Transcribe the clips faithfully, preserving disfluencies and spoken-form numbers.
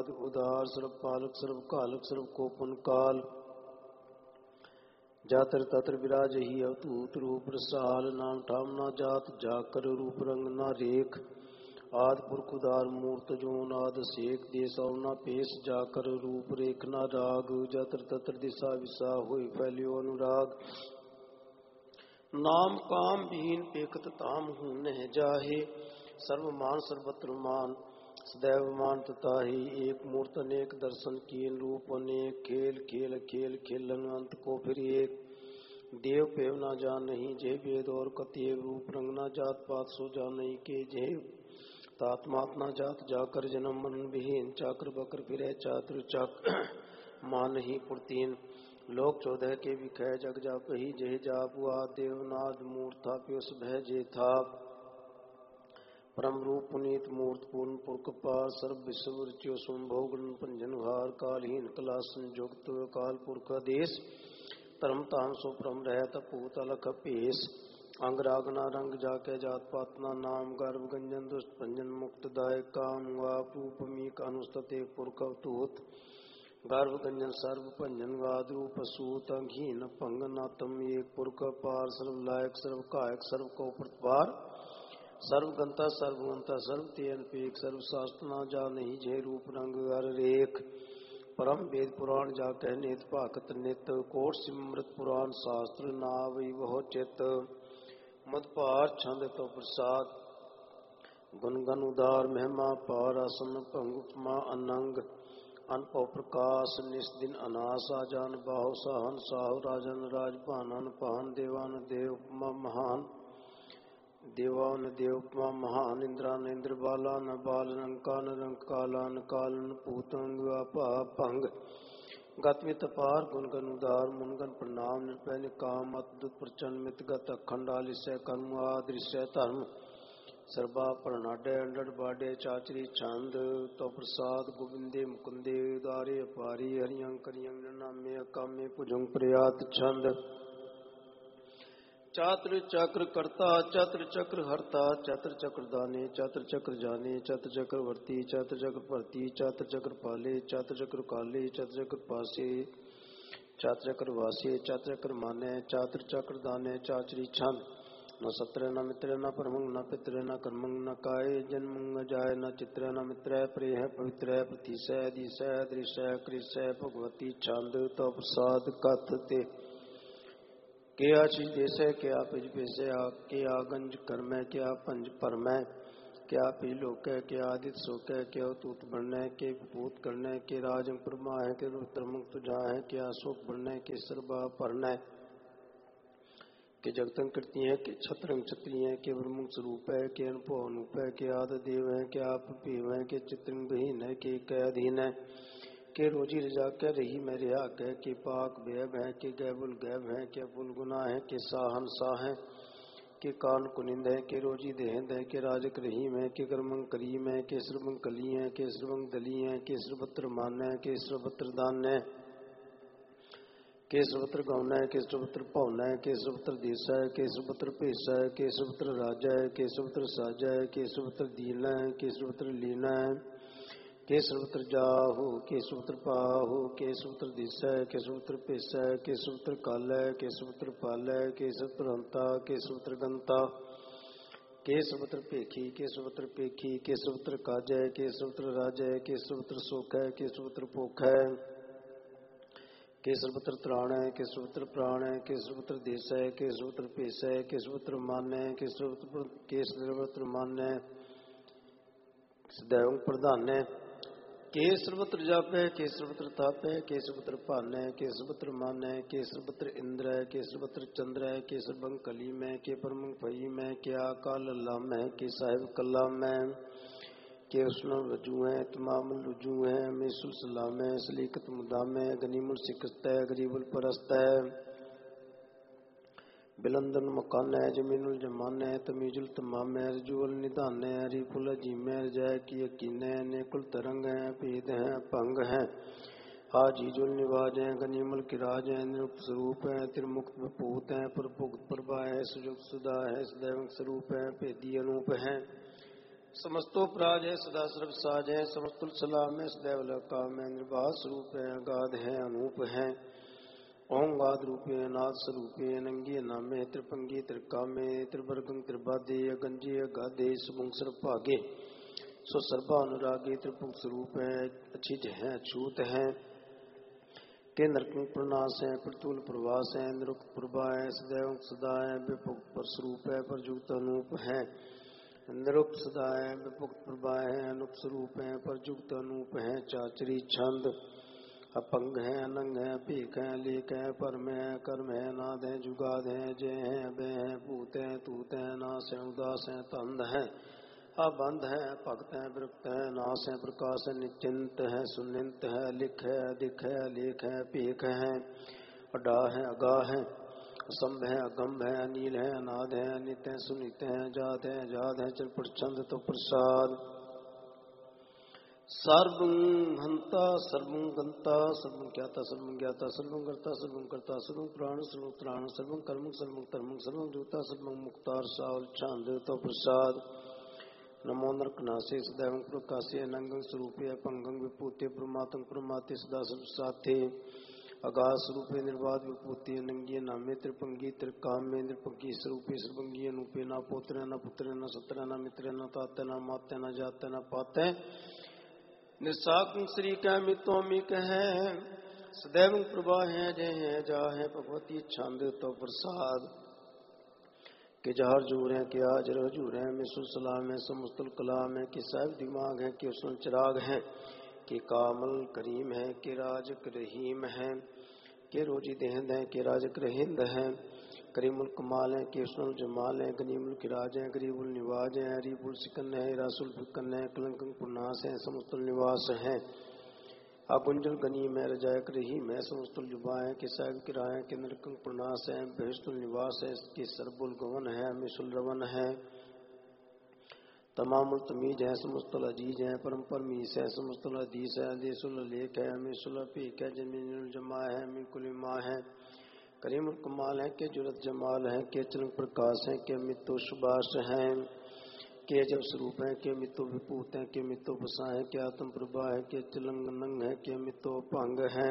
आदि उदार सर्व पालक सर्व कालक सर्व कोपन काल जातर तत्र विराज ही अवतूत रूप रसाल नाम ठाम ना जात जाकर रूप रंग ना रेख आद पुरख उदार मूर्त जो नाद सेक देश और ना पेश जाकर रूप रेख ना राग जातर तत्र दिशा विसा हुई फैलियो अनुराग नाम काम बीन पेखत ताम हूं नह जाहे सर्वमान सर्वत्र मान सदैव मान तथा ही एक मूर्त अनेक दर्शन कीन रूप अनेक खेल खेल खेल खेलन अंत को फिर एक देव पेव ना जान नहीं जय वेद और कतेव रूप रंग ना जात पात सो जान नहीं के जय तात्मात ना जात जाकर जन्म मन विहीन चाकर बकर फिर चातुर चक मान ही पुरतीन लोक चौदह के विखय जग जाप ही जय जाप हुआ देवनाद मूर्था प्युस भय जे था परम रूप पुनीत मूर्त पूर्ण पुरख पार सर्व विश्व रुचियो संभोग पंजन हार कालहीन कला संयुक्त काल पुरख देश धर्म ताम सो परम रहत पूत अलख पेश अंग रागना रंग जाके जात पातना नाम गर्भ गंजन दुष्ट पंजन मुक्त दाय काम वाप रूप मीक अनुस्तते पुरख अवतूत गर्भ गंजन सर्व पंजन वाद रूप सूत अंगहीन पंग नातम एक पुरख पार सर्व लायक सर्व कायक सर्व को प्रतिपार सर्वगंता सर्वगंता सर्व तेन पेक सर्व शास्त्र जा नहीं जय रूप रंग हर रेख परम वेद पुराण जा कह नित भाकत नित कोट सिमृत पुराण शास्त्र नावि वह चित मदपार छंद तो प्रसाद गुण गण उदार महिमा पार आसन पंगुपमा अनंग अनपो प्रकाश निस्दिन अनास आजान बाहु सहन साहु राजन राजपानन पान देवान देव उपमा महान देवान देवपमा महान इंद्रान इंद्र बालान बाल रंकान रंक कालान कालन पूतंग भंग गतमित पार गुणगन उदार मुनगन प्रणाम निरपय निकाम अद्भुत प्रचंड मित गत अखंडालिशय कर्म आदृश्य धर्म सर्वा प्रणाडे अंडर बाडे चाचरी छंद तो प्रसाद गोविंदे मुकुंदे उदारे अपारी हरियं करियं नामे कामे भुजंग प्रयात छंद चात्र चक्र कर्ता चत्र चक्र हरता चत्र चक्र दाने चत्र चक्र जाने चत्र चक्र वर्ती चत्र चक्र भरती चत्र चक्र पाले चत्र चक्र काले चत्र चक्र पासे चत्र चक्र वासे चत्र चक्र माने चत्र चक्र दाने चाचरी छंद न सत्र न मित्र न परमंग न पित्र न कर्मंग न काय जन्मंग जाय न चित्र न मित्र प्रेह पवित्र प्रतिशय दिशय दृश्य कृषय भगवती छंद तो प्रसाद कथ ते क्या चीज देश है क्या पिज पेश है क्या गंज कर्म है क्या पंज परम है क्या पी लोक है क्या आदित शोक है क्या तूत बढ़ने के भूत करने के राजंग परमा है के रुद्रमुख तुझा है क्या शोक बढ़ने के सर्वा पढ़ना है के जगतंग करती है के छत्रंग छत्री है के ब्रह्म स्वरूप है के अनुभव अनूप है के आद देव है के आप पीव है के चित्रंग बहीन है के कै अधीन है के रोजी रजा कह रही मेरे आग है के पाक बेब है के गैबुल गैब है के बुल गुना है के साहन साह है के कान कुनिंद है के रोजी देहंद है के राजक रहीम है के कर्मंग करीम है के श्रमंग कली है के श्रमंग दली है के श्रवत्र मान है के श्रवत्र दान है के श्रवत्र गौन है के श्रवत्र पौन है के श्रवत्र देश है के श्रवत्र पेश है के श्रवत्र राजा है के श्रवत्र साजा है के श्रवत्र दीना है के श्रवत्र लीना है के श्रवत्र जाहु के श्रवत्र पाहु के श्रवत्र दिशा के श्रवत्र पेशा के श्रवत्र काल के श्रवत्र पाल के श्रवत्र हंता के श्रवत्र गंता के श्रवत्र पेखी के श्रवत्र पेखी के श्रवत्र काजय के श्रवत्र राजय के श्रवत्र शोक है के श्रवत्र पोख है के श्रवत्र त्राण है के श्रवत्र प्राण है के श्रवत्र देश है के श्रवत्र पेश है के श्रवत्र मान है के श्रवत्र के श्रवत्र मान है सदैव प्रधान है के सर्वत्र जाप है के सर्वत्र ताप है के सर्वत्र पान है के सर्वत्र मान है के सर्वत्र इंद्र है के सर्वत्र चंद्र है के सर्वंग कलीम है के परमंग फहीम है के आकाल अल्लाम है के साहिब कलाम है के उसमें रजू है तमाम रुजू है मेसुल सलाम है सलीकत मुदाम है गनीमुल सिकस्त है गरीबुल परस्त है बिलंदन मकान है जमीनुल जमान है तमीजुल तमाम है रजूल निदान है हरीफुल अजीम है रजाय की यकीन है नेकुल तरंग है भेद है भंग है आजीजुल निवाज है गनीमुल किराज है निरुक्त स्वरूप है त्रिमुक्त भूत है प्रभुक्त प्रभा है सुजुक्त सुधा है सदैव स्वरूप है भेदी अनूप है समस्तोपराज है सदा सर्व साज है, समस्तुल सलाम है सदैव लकाम है, निर्बाध स्वरूप है, अगाध है, अनूप है, ओम गाद रूपे नाथ स्वरूपे, नंगे नामे त्रिपंगी त्रिकामे, त्रिवर्गं त्रिबादे, अगंजे अगाधे, सुबुंग सर्वभागे, सो सर्वा अनुरागे, त्रिपुंग स्वरूप है, अछिज है, अछूत है, के नरकंग प्रनाश है, प्रतुल प्रवास है, निरुक्त प्रभा है, सदैव सदा है, विपुक्त पर स्वरूप है, परजुक्त अनूप है, निरुक्त सदा है, विपुक्त प्रभा है, अनुप स्वरूप है, परजुक्त अनूप है, चाचरी छंद अपंग है, अनंग है, भीख है, लेख है, परम है, कर्म है, नाद है, जुगाद है, जय है, अभय है, भूत है, तूत है, नाश है, उदास है, तंद है, अबंध है, भक्त है, विरक्त है, नाश है, प्रकाश है, निश्चिंत है, सुनिंत है, लिख है, अधिक है, लेख है, भीख है, अडा है, अगाह है, असंभ है, अगम्भ है, अनील है, अनाद है, अनित है, सुनित है, जात है, जात है, चल प्रचंड तो प्रसाद, सर्वं हंता सर्वं गंता सर्वं ज्ञाता सर्वं ज्ञाता सर्वं कर्ता सर्वं कर्ता सर्वं प्राण सर्वं त्राण सर्वं कर्म सर्वं कर्म सर्वं ज्योता सर्वं मुक्तार सावल छांद तो प्रसाद, नमो नरकनासे सदैव प्रकाशे अनंगं स्वरूपे अपंगं विभूते प्रमातं प्रमाते सदा सर्व साथे, अगाध स्वरूपे निर्वाद विभूति अनंगी नामे त्रिपंगी त्रिकामे त्रिपंगी स्वरूपे सर्वंगी अनूपे न पोत्र न पुत्र न सत्र न मित्र न ताते न माते न जाते न पाते, निस्साक श्री कै मितोमिक है, सदैव प्रभा है, जय है, जा है, भगवती छंद तो प्रसाद, के जहर जूर है, के आज रजूर है, मिसुल सलाम है, समस्तुल कलाम है, के साहिब दिमाग है, के उसन चिराग है, के कामल करीम है, के राजक रहीम है, के रोजी देहंद है, के राजक रहिंद है, करीमुल कमाल है, केसुल जमाल है, गनीमुल किराज है, गरीबुल निवाज है, अरीबुल सिकन है, रासुल फिकन है, कलंकं पुनास है, समस्तुल निवास है, अकुंजल गनीम है, रजायक रहीम है, समस्तुल जुबा है, के साहिब किराय है, के नरकंग पुनास है, बहिस्तुल निवास है, के सरबुल गवन है, मिसुल रवन है, तमामुल तमीज है, समस्तुल अजीज है, परम परमीस है, समस्तुल अदीस है, अदीसुल लेख है, मिसुल पीक है, जमीनुल जमा है, मिकुलिमा है, करीमुल कमाल है, के जुरत जमाल है, के चलन प्रकाश है, के मित्तो सुबास है, के जब स्वरूप है, के मित्तो विभूत है, के मित्तो बसा है, के आत्म प्रभा है, के चलंग नंग है, के मित्तो भंग है,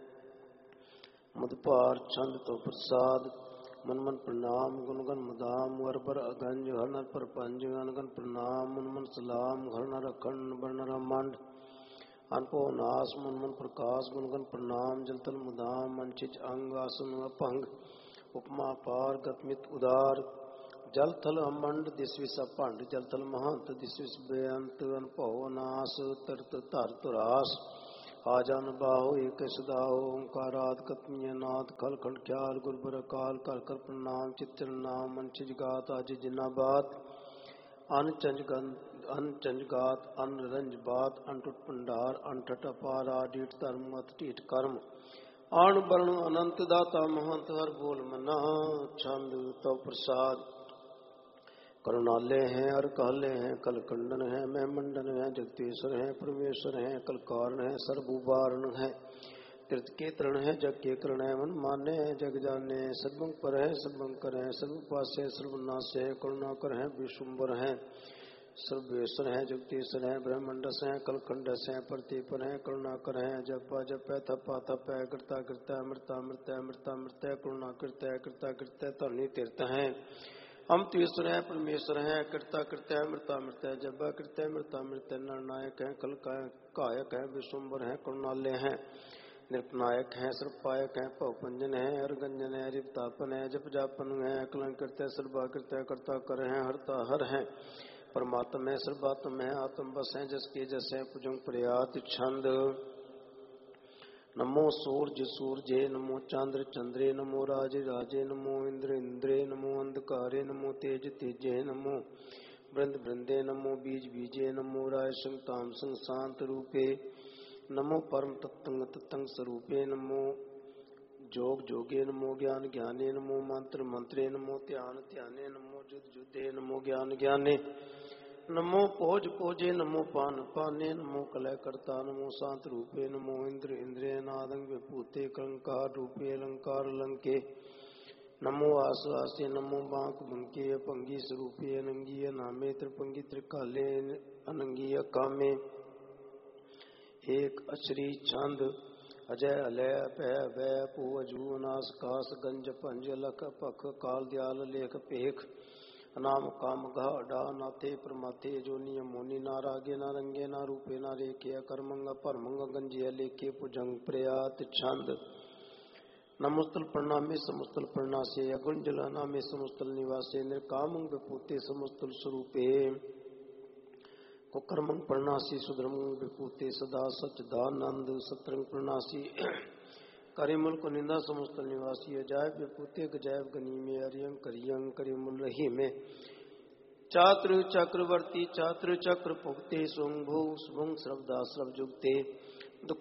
मदपार छंद तो प्रसाद, मन मन प्रणाम गुणगन मुदाम वरबर अगंज हर नर पर पंज अनगन प्रणाम मन मन सलाम घर नर अखंड बर्ण मंड अनपो नाश मन मन प्रकाश गुणगन प्रणाम जलतल मुदाम मंचिज अंग आसन अपंग उपमा पार गतमित उदार जल थल अमंड दिस्विस अपंड जल थल महंत दिस्विस बेअंत अनपो नाश तरत धर तुरास आजान बाहो एक सदाहो ओंकाराद कतमीय नाद खल खंड ख्याल गुरबर अकाल कर कर प्रणाम चित्र नाम मंचिज गात आज जिन्नाबाद अन चंजगन अन चंजगात अन रंज बात अनटुट पंडार अनठट अपार आडीट धर्म अत टीट कर्म अण वर्ण अनंत दाता महंत हर बोल मना छंद तो प्रसाद, करुणालय है हर काले हैं कल कंडन है मैं मंडन है जगदीश्वर है परमेश्वर है कल कारण है सर्वुबारण है तीर्थ के तरण है जग के करण है मन माने है जग जाने है सर्वं पर है सर्वं कर है सर्वपास है सर्वनाश है करुणाकर है विशुंबर है सर्वेश्वर है जगदीश्वर है ब्रह्मंडस है कलखंडस है प्रतिपर है करुणाकर है जपा जप है थपा थप है कृता कृत्य मृता मृत्य मृता मृत्य करुणा कृत्य कृता कृत्य धनी तीर्थ है हम तीसर है परमेश्वर है कृता कृत्य मृता मृत्य जब कृत्य मृता मृत्य निर्णायक है कल कायक है विश्वम्बर है करुणालय है निर्पनायक है सर्वपायक है पवपंजन है हरगंजन है रिपतापन है जप जापन है कलं कृत्य सर्वा कृत्य कर्ता कर है हरता हर है परमात्मा है सर्वात्म है आत्म बस है जस के जस है पुजंग प्रयात छंद, नमो सूर्य सूर्ये नमो चंद्र चंद्रे नमो राजे राजे नमो इंद्र इंद्रे नमो अंधकारे नमो तेज तेजे नमो वृंद वृंदे नमो बीज बीजे नमो राय संग ताम संग शांत रूपे नमो परम तत्तंग तत्तंग स्वरूपे नमो जोग जोगे नमो ज्ञान ज्ञाने नमो मंत्र मंत्रे नमो ध्यान ध्याने नमो युद्ध युद्धे नमो ज्ञान ज्ञाने नमो पोज पोजे नमो पान पाने नमो कलय कर्ता नमो शांत रूपे नमो इंद्र इंद्रिय नादंग विभूते कलंकार रूपे अलंकार लंके नमो आश्वासे नमो बांक बंके पंगी स्वरूपे अनंगीय नामे त्रिपंगी त्रिकाले अनंगीय कामे एक अचरी छंद अजय अलय पै वै पो अजू अनास कास गंज पंज लख पख काल दयाल लेख पेख अनाम काम घा डा नाथे प्रमाथे जो नियम मोनी ना रागे ना रंगे ना रूपे ना रेखे अकर्मंग परमंग गंजे लेखे पुजंग प्रयात छंद नमुस्तल प्रणामे समुस्तल प्रणासे अगुंजल नामे समुस्तल निवासे निर्कामंग विपूते समुस्तल स्वरूपे कुकर्मंग प्रणासी सुधर्मंग विपूते सदा सच्चिदानंद सत्रंग प्रणासी करिमुल को निंदा समुस्तल निवासी अजायब विपूते गजायब गनी में अरियंग करियंग करिमुल रही में चात्र चक्रवर्ती चात्र चक्र पुगते स्वंभु स्वंग श्रवदा श्रव जुगते